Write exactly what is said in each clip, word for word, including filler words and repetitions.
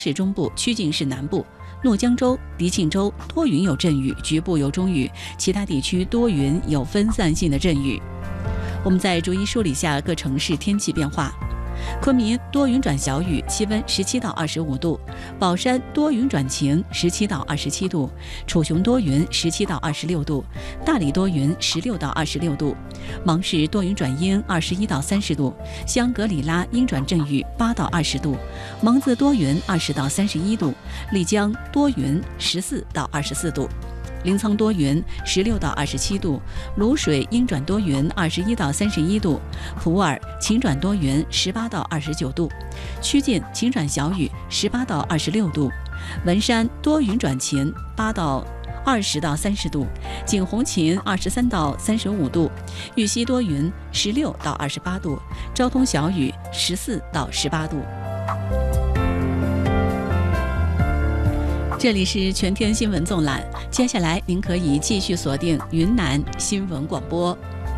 市中部、曲靖市南部、怒江州、迪庆州多云有阵雨，局部有中雨，其他地区多云有分散性的阵雨。我们再逐一梳理下各城市天气变化。昆明多云转小雨，气温十七到二十五度；宝山多云转晴，十七到二十七度；楚雄多云，十七到二十六度；大理多云，十六到二十六度；芒市多云转阴，二十一到三十度；香格里拉阴转阵雨，八到二十度；蒙自多云，二十到三十一度；丽江多云，十四到二十四度。临沧多云，十六到二十七度；卤水阴转多云，二十一到三十一度；普洱晴转多云，十八到二十九度；曲靖晴转小雨，十八到二十六度；文山多云转晴，八到二十到三十度；景洪晴二十三到三十五度；玉溪多云，十六到二十八度；昭通小雨，十四到十八度。这里是全天新闻纵览，接下来您可以继续锁定云南新闻广播。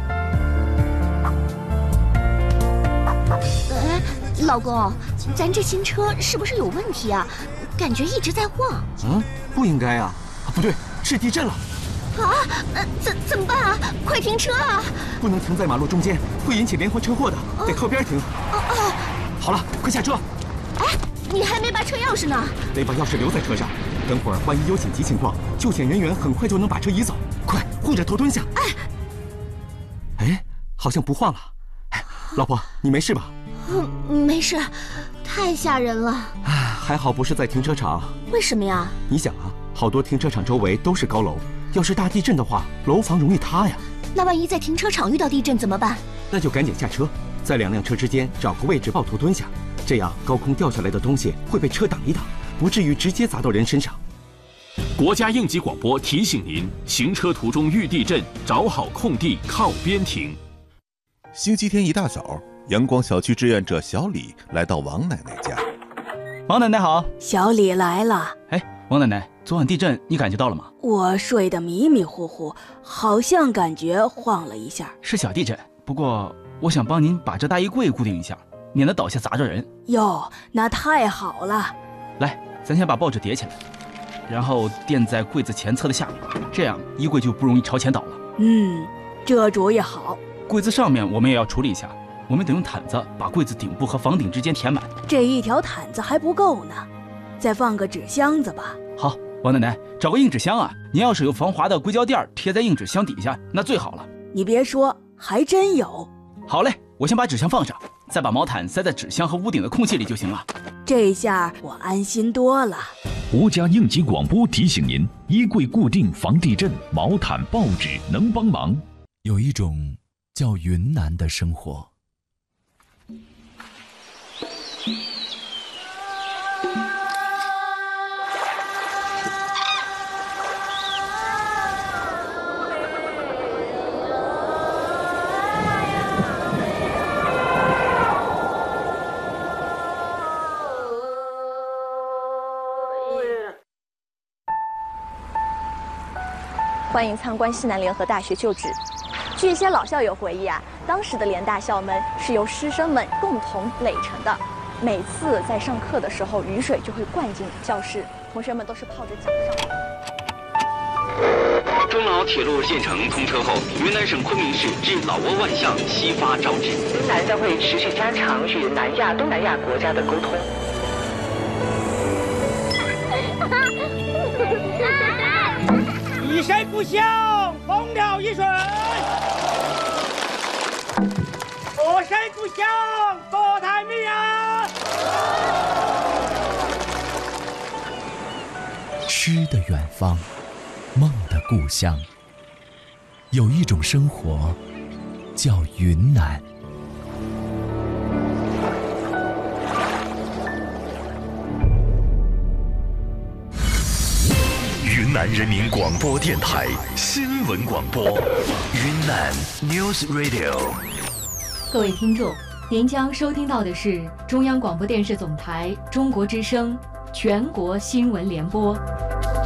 哎，老公，咱这新车是不是有问题啊？感觉一直在晃。 嗯，不应该啊！啊，不对，是地震了！ 啊，呃，怎怎么办啊？快停车啊！ 不能停在马路中间，会引起连环车祸的，得靠边停。 哦哦， 好了，快下车。 哎，你还没把车钥匙呢。 得把钥匙留在车上。等会儿万一有紧急情况，救险人员很快就能把车移走。快护着头蹲下。哎，哎，好像不晃了。哎，老婆，你没事吧？ 嗯，没事，太吓人了。 哎，还好不是在停车场。 为什么呀？ 你想啊，好多停车场周围都是高楼，要是大地震的话，楼房容易塌呀。 那万一在停车场遇到地震怎么办？ 那就赶紧下车，在两辆车之间找个位置抱头蹲下，这样高空掉下来的东西会被车挡一挡，不至于直接砸到人身上。 国家应急广播提醒您：行车途中遇地震，找好空地靠边停。 星期天一大早，阳光小区志愿者小李来到王奶奶家。 王奶奶好。 小李来了。 哎，王奶奶，昨晚地震你感觉到了吗？ 我睡得迷迷糊糊，好像感觉晃了一下。 是小地震，不过我想帮您把这大衣柜固定一下，免得倒下砸着人。 哟，那太好了。 来，咱先把报纸叠起来，然后垫在柜子前侧的下面，这样衣柜就不容易朝前倒了。 嗯，这主意好。 柜子上面我们也要处理一下，我们得用毯子把柜子顶部和房顶之间填满。 这一条毯子还不够呢，再放个纸箱子吧。 好，王奶奶，找个硬纸箱啊！您要是有防滑的硅胶垫贴在硬纸箱底下，那最好了。 你别说，还真有。 好嘞，我先把纸箱放上，再把毛毯塞在纸箱和屋顶的空隙里就行了。 这下我安心多了。 国家应急广播提醒您：衣柜固定防地震，毛毯、报纸能帮忙。 有一种叫云南的生活。 欢迎参观西南联合大学旧址。据一些老校友回忆啊，当时的联大校门是由师生们共同垒成的，每次在上课的时候，雨水就会灌进教室，同学们都是泡着脚上。 中老铁路建成通车后，云南省昆明市至老挝万象西发招致。 云南将会持续加强与南亚、东南亚国家的沟通。 一声不响，蜂鸟一瞬；二声不响，国泰民安。 诗的远方，梦的故乡，有一种生活叫云南。 云南人民广播电台新闻广播，云南 News Radio。 各位听众，您将收听到的是中央广播电视总台中国之声全国新闻联播。